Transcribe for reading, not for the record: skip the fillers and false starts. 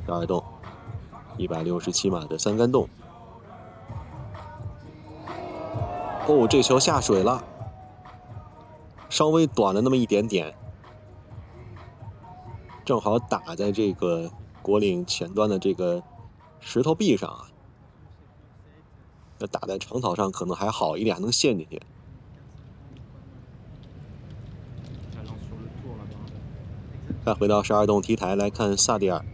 12洞，167码的3杆洞。哦，这球下水了，稍微短了那么一点点，正好打在这个果岭前端的这个石头壁上啊。那打在长草上可能还好一点，还能陷进去。再回到12洞 T 台来看萨蒂尔，